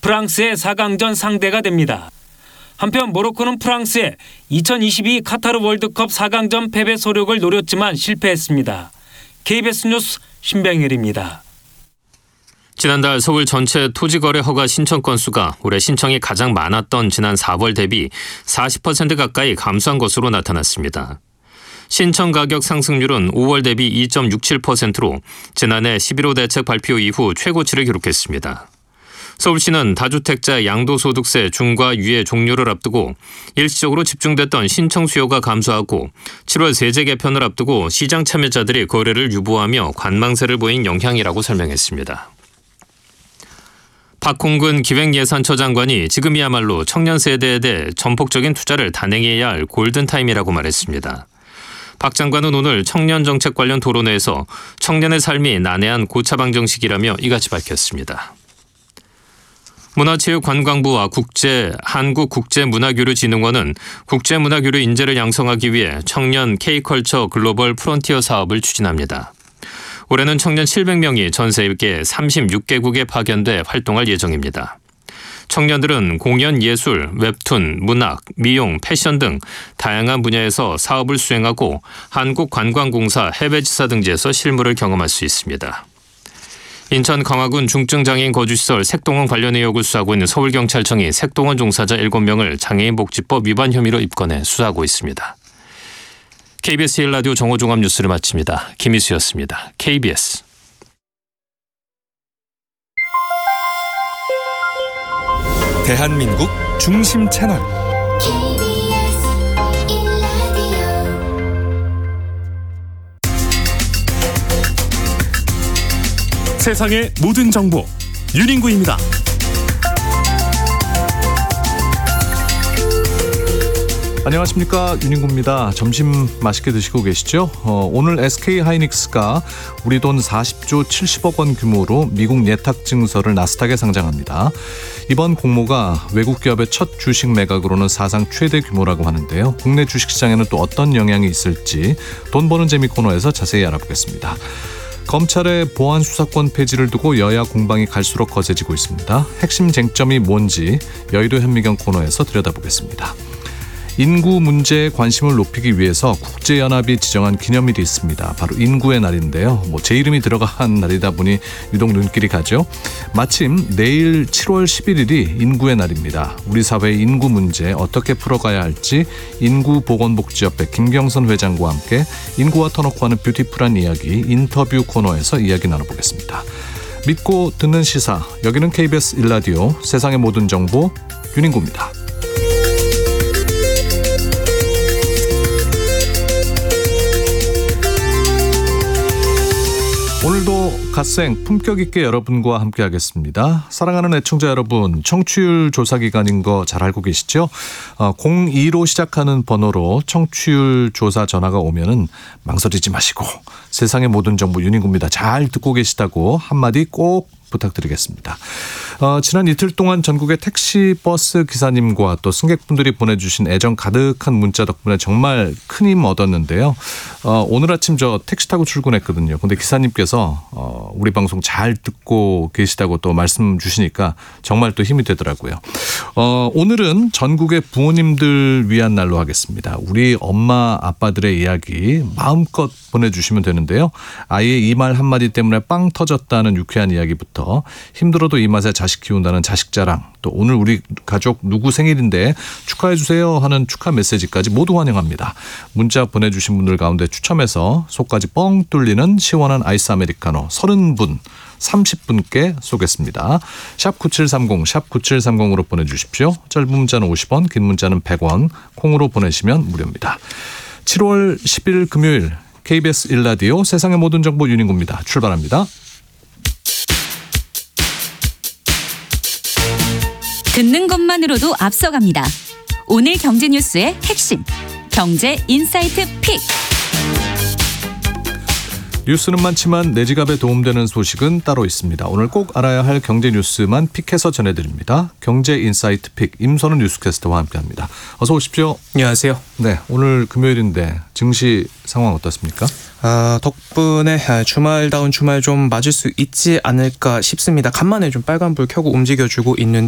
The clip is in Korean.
프랑스의 4강전 상대가 됩니다. 한편 모로코는 프랑스의 2022 카타르 월드컵 4강전 패배 소력을 노렸지만 실패했습니다. KBS 뉴스 신병일입니다. 지난달 서울 전체 토지거래 허가 신청 건수가 올해 신청이 가장 많았던 지난 4월 대비 40% 가까이 감소한 것으로 나타났습니다. 신청 가격 상승률은 5월 대비 2.67%로 지난해 11호 대책 발표 이후 최고치를 기록했습니다. 서울시는 다주택자 양도소득세 중과 유예 종료를 앞두고 일시적으로 집중됐던 신청 수요가 감소하고 7월 세제 개편을 앞두고 시장 참여자들이 거래를 유보하며 관망세를 보인 영향이라고 설명했습니다. 박홍근 기획예산처 장관이 지금이야말로 청년 세대에 대해 전폭적인 투자를 단행해야 할 골든타임이라고 말했습니다. 박 장관은 오늘 청년 정책 관련 토론회에서 청년의 삶이 난해한 고차방정 시기라며 이같이 밝혔습니다. 문화체육관광부와 한국국제문화교류진흥원은 국제문화교류 인재를 양성하기 위해 청년 K컬처 글로벌 프론티어 사업을 추진합니다. 올해는 청년 700명이 전 세계 36개국에 파견돼 활동할 예정입니다. 청년들은 공연, 예술, 웹툰, 문학, 미용, 패션 등 다양한 분야에서 사업을 수행하고 한국관광공사 해외지사 등지에서 실무를 경험할 수 있습니다. 인천 강화군 중증장애인 거주시설 색동원 관련 의혹을 수사하고 있는 서울경찰청이 색동원 종사자 7명을 장애인복지법 위반 혐의로 입건해 수사하고 있습니다. KBS 1라디오 정오종합 뉴스를 마칩니다. 김희수였습니다. KBS. 대한민국 중심 채널 세상의 모든 정보 윤인구입니다. 안녕하십니까, 윤인구입니다. 점심 맛있게 드시고 계시죠? 오늘 SK하이닉스가 우리 돈 40조 70억 원 규모로 미국 예탁 증서를 나스닥에 상장합니다. 이번 공모가 외국 기업의 첫 주식 매각으로는 사상 최대 규모라고 하는데요. 국내 주식시장에는 또 어떤 영향이 있을지 돈 버는 재미 코너에서 자세히 알아보겠습니다. 검찰의 보안 수사권 폐지를 두고 여야 공방이 갈수록 거세지고 있습니다. 핵심 쟁점이 뭔지 여의도 현미경 코너에서 들여다보겠습니다. 인구 문제에 관심을 높이기 위해서 국제연합이 지정한 기념일이 있습니다. 바로 인구의 날인데요. 제 이름이 들어간 날이다 보니 유독 눈길이 가죠. 마침 내일 7월 11일이 인구의 날입니다. 우리 사회의 인구 문제 어떻게 풀어가야 할지 인구보건복지협회 김경선 회장과 함께 인구와 터놓고 하는 뷰티풀한 이야기 인터뷰 코너에서 이야기 나눠보겠습니다. 믿고 듣는 시사, 여기는 KBS 1라디오 세상의 모든 정보 윤인구입니다. 오늘도 갓생 품격 있게 여러분과 함께 하겠습니다. 사랑하는 애청자 여러분, 청취율 조사 기간인 거 잘 알고 계시죠? 02로 시작하는 번호로 청취율 조사 전화가 오면은 망설이지 마시고 세상의 모든 정보 윤인구입니다. 잘 듣고 계시다고 한마디 꼭 부탁드리겠습니다. 지난 이틀 동안 전국의 택시 버스 기사님과 또 승객분들이 보내주신 애정 가득한 문자 덕분에 정말 큰 힘 얻었는데요. 오늘 아침 저 택시 타고 출근했거든요. 근데 기사님께서 우리 방송 잘 듣고 계시다고 또 말씀 주시니까 정말 또 힘이 되더라고요. 오늘은 전국의 부모님들 위한 날로 하겠습니다. 우리 엄마 아빠들의 이야기 마음껏 보내주시면 되는데요. 아이의 이 말 한마디 때문에 빵 터졌다는 유쾌한 이야기부터 힘들어도 이 맛에 자식 키운다는 자식 자랑, 또 오늘 우리 가족 누구 생일인데 축하해 주세요 하는 축하 메시지까지 모두 환영합니다. 문자 보내주신 분들 가운데 추첨해서 속까지 뻥 뚫리는 시원한 아이스 아메리카노 30분 30분께 쏘겠습니다. 샵 9730 샵 9730으로 보내주십시오. 짧은 문자는 50원, 긴 문자는 100원, 콩으로 보내시면 무료입니다. 7월 10일 금요일 KBS 1라디오 세상의 모든 정보 윤인구입니다. 출발합니다. 듣는 것만으로도 앞서갑니다. 오늘 경제 뉴스의 핵심, 경제 인사이트 픽. 뉴스는 많지만 내 지갑에 도움되는 소식은 따로 있습니다. 오늘 꼭 알아야 할 경제 뉴스만 픽해서 전해드립니다. 경제 인사이트 픽, 임선우 뉴스캐스터와 함께합니다. 어서 오십시오. 안녕하세요. 네, 오늘 금요일인데 증시 상황 어떻습니까? 덕분에 주말다운 주말 좀 맞을 수 있지 않을까 싶습니다. 간만에 좀 빨간불 켜고 움직여주고 있는